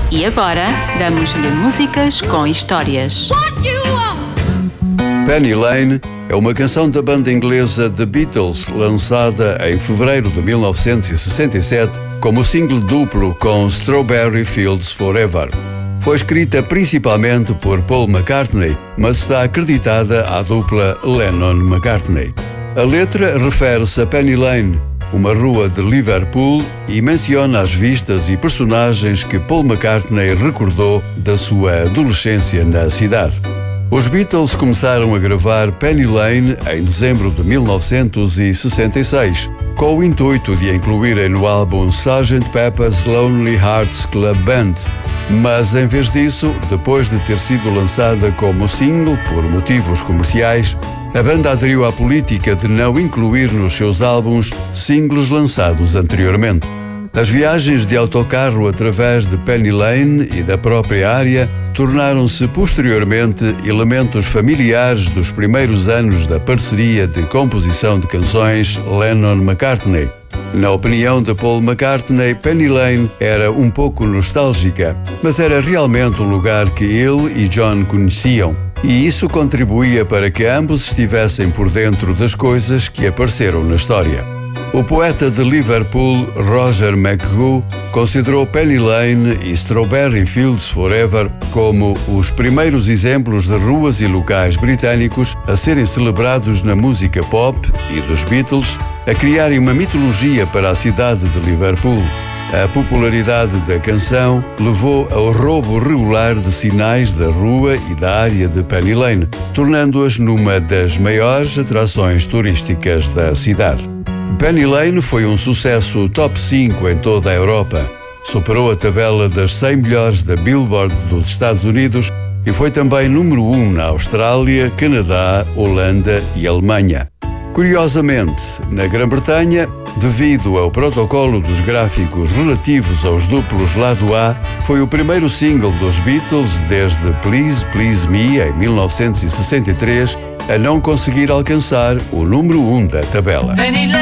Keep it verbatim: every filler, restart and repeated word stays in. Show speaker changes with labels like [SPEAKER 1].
[SPEAKER 1] E agora, damos-lhe músicas com histórias.
[SPEAKER 2] Penny Lane é uma canção da banda inglesa The Beatles, lançada em fevereiro de mil novecentos e sessenta e sete como single duplo com Strawberry Fields Forever. Foi escrita principalmente por Paul McCartney, mas está acreditada à dupla Lennon-McCartney. A letra refere-se a Penny Lane, uma rua de Liverpool, e menciona as vistas e personagens que Paul McCartney recordou da sua adolescência na cidade. Os Beatles começaram a gravar Penny Lane em dezembro de mil novecentos e sessenta e seis, com o intuito de a incluírem no álbum sergeant Pepper's Lonely Hearts Club Band. Mas, em vez disso, depois de ter sido lançada como single por motivos comerciais, a banda aderiu à política de não incluir nos seus álbuns singles lançados anteriormente. As viagens de autocarro através de Penny Lane e da própria área tornaram-se posteriormente elementos familiares dos primeiros anos da parceria de composição de canções Lennon-McCartney. Na opinião de Paul McCartney, Penny Lane era um pouco nostálgica, mas era realmente um lugar que ele e John conheciam, e isso contribuía para que ambos estivessem por dentro das coisas que apareceram na história. O poeta de Liverpool, Roger McGough, considerou Penny Lane e Strawberry Fields Forever como os primeiros exemplos de ruas e locais britânicos a serem celebrados na música pop e dos Beatles, a criarem uma mitologia para a cidade de Liverpool. A popularidade da canção levou ao roubo regular de sinais da rua e da área de Penny Lane, tornando-as numa das maiores atrações turísticas da cidade. Penny Lane foi um sucesso top cinco em toda a Europa. Superou a tabela das cem melhores da Billboard dos Estados Unidos e foi também número um na Austrália, Canadá, Holanda e Alemanha. Curiosamente, na Grã-Bretanha, devido ao protocolo dos gráficos relativos aos duplos lado A, foi o primeiro single dos Beatles desde Please Please Me, em mil novecentos e sessenta e três, a não conseguir alcançar o número um da tabela.